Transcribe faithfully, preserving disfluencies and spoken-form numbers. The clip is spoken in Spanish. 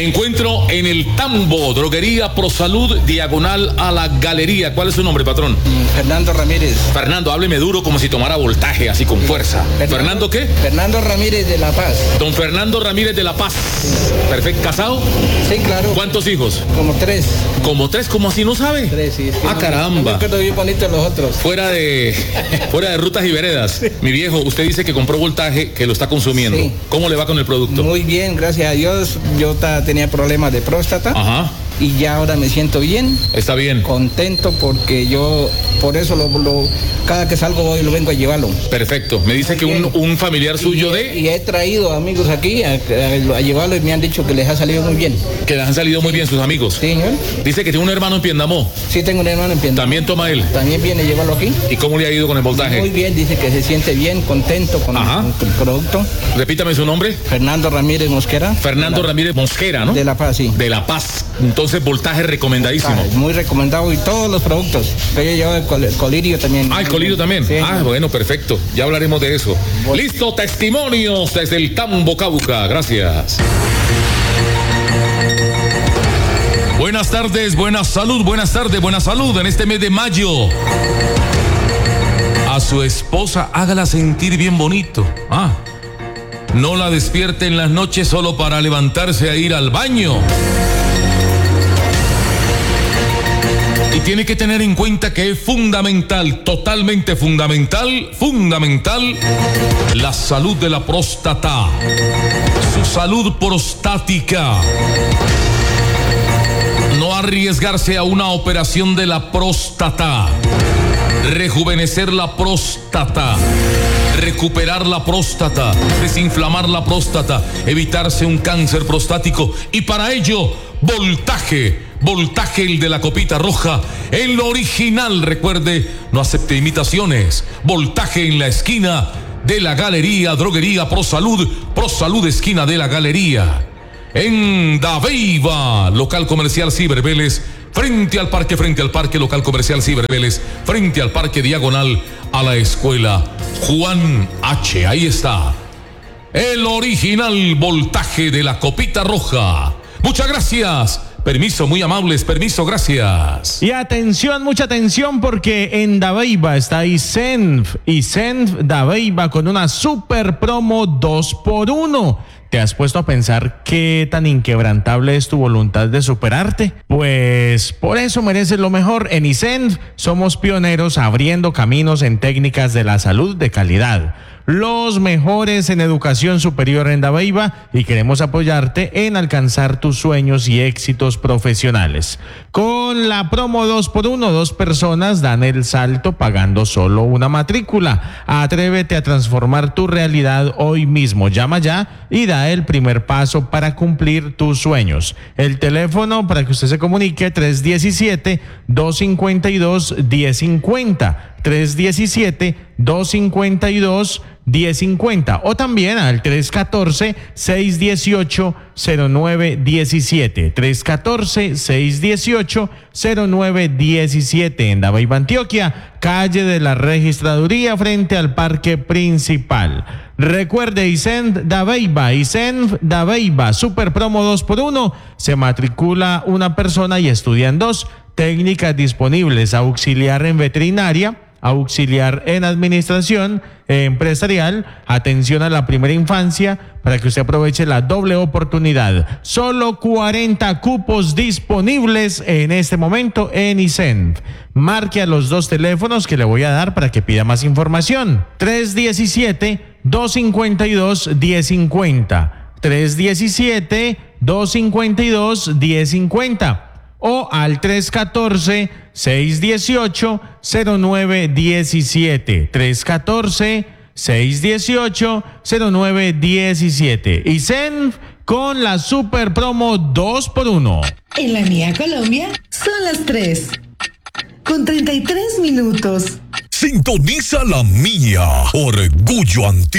Me encuentro en el Tambo, droguería ProSalud, diagonal a la galería. ¿Cuál es su nombre, patrón? Fernando Ramírez. Fernando, hábleme duro como si tomara voltaje, así con fuerza. ¿Fernando, ¿Fernando qué? Fernando Ramírez de La Paz. Don Fernando Ramírez de La Paz. Perfecto. ¿Casado? Sí, claro. ¿Cuántos hijos? Como tres. ¿Como tres? ¿Cómo así no sabe? Tres, sí. Es que ah, no, caramba. No me bien bonito los otros. Fuera de, fuera de rutas y veredas. Mi viejo, usted dice que compró voltaje, que lo está consumiendo. Sí. ¿Cómo le va con el producto? Muy bien, gracias a Dios. Yo ta, tenía problemas de próstata. Ajá. Y ya ahora me siento bien. Está bien. Contento porque yo, por eso lo, lo cada que salgo voy lo vengo a llevarlo. Perfecto. Me dice muy que un, un familiar suyo y, de... Y he traído amigos aquí a, a, a llevarlo y me han dicho que les ha salido muy bien. Que les han salido muy bien sus amigos. Sí, señor. Dice que tiene un hermano en Piendamó. Sí, tengo un hermano en Piendamó. ¿También toma él? También viene a llevarlo aquí. ¿Y cómo le ha ido con el voltaje? Muy bien, dice que se siente bien, contento con, con el producto. Repítame su nombre. Fernando Ramírez Mosquera. Fernando la, Ramírez Mosquera, ¿no? De La Paz, sí. De La Paz. Entonces, voltaje recomendadísimo. Ah, muy recomendado y todos los productos. Yo he llevado el, col el colirio también. Ah, el colirio también. Sí, ah, sí. Bueno, perfecto. Ya hablaremos de eso. Bueno. Listo, testimonios desde el Tambo, Cauca. Gracias. Buenas tardes, buena salud, buenas tardes, buena salud en este mes de mayo. A su esposa hágala sentir bien bonito. Ah, no la despierte en las noches solo para levantarse a ir al baño. Y tiene que tener en cuenta que es fundamental, totalmente fundamental, fundamental, la salud de la próstata, su salud prostática. No arriesgarse a una operación de la próstata, rejuvenecer la próstata, recuperar la próstata, desinflamar la próstata, evitarse un cáncer prostático y para ello, voltaje. Voltaje el de la copita roja, el original, recuerde, no acepte imitaciones. Voltaje en la esquina de la galería, droguería ProSalud, ProSalud esquina de la galería. En Dabeiba, local comercial Ciber Vélez, frente al parque, frente al parque, local comercial Ciber Vélez, frente al parque diagonal a la escuela Juan H. Ahí está. El original voltaje de la copita roja. Muchas gracias. Permiso, muy amables, permiso, gracias. Y atención, mucha atención, porque en Dabeiba está Isenf, Isenf Dabeiba con una super promo dos por uno. ¿Te has puesto a pensar qué tan inquebrantable es tu voluntad de superarte? Pues por eso mereces lo mejor. En Isenf somos pioneros abriendo caminos en técnicas de la salud de calidad. Los mejores en educación superior en Dabeiba y queremos apoyarte en alcanzar tus sueños y éxitos profesionales. Con la promo dos por uno, dos personas dan el salto pagando solo una matrícula. Atrévete a transformar tu realidad hoy mismo. Llama ya y da el primer paso para cumplir tus sueños. El teléfono para que usted se comunique, tres uno siete, dos cinco dos, uno cero cinco cero. tres uno siete, dos cinco dos, uno cero cinco cero o también al tres uno cuatro, seis uno ocho, cero nueve uno siete, tres uno cuatro, seis uno ocho, cero nueve uno siete en Dabeiba, Antioquia, calle de la Registraduría frente al parque principal. Recuerde, Isenf Dabeiba, Isenf Dabeiba, super promo dos por uno, se matricula una persona y estudian dos. Técnicas disponibles: auxiliar en veterinaria, auxiliar en administración empresarial, atención a la primera infancia, para que usted aproveche la doble oportunidad. Solo cuarenta cupos disponibles en este momento en Isenf. Marque a los dos teléfonos que le voy a dar para que pida más información. tres uno siete, dos cinco dos, uno cero cinco cero. tres uno siete, dos cinco dos, uno cero cinco cero. O al tres uno cuatro, seis uno ocho, cero nueve uno siete. tres uno cuatro, seis uno ocho, cero nueve uno siete. Isenf con la super promo dos por uno. En la mía Colombia son las tres con treinta y tres minutos. Sintoniza la mía, Orgullo Antiguo.